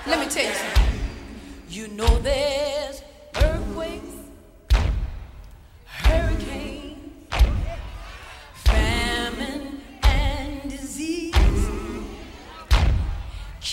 Let me tell you something. You know that